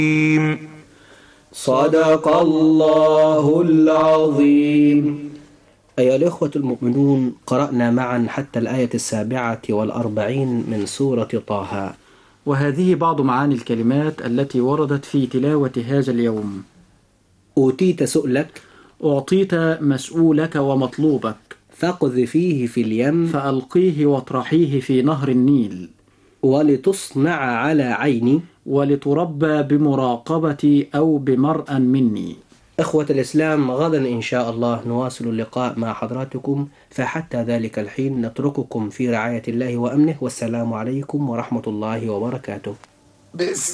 صدق الله العظيم. أيها الإخوة المؤمنون، قرأنا معا حتى الآية 47 من سورة طه، وهذه بعض معاني الكلمات التي وردت في تلاوة هذا اليوم. أوتيت سؤلك، أعطيت مسؤولك ومطلوبك، فاقذفيه في اليم، فألقيه واطرحيه في نهر النيل، ولتصنع على عيني، ولتربى بمراقبتي أو بمرأ مني. إخوة الإسلام، غدا إن شاء الله نواصل اللقاء مع حضراتكم، فحتى ذلك الحين نترككم في رعاية الله وأمنه، والسلام عليكم ورحمة الله وبركاته.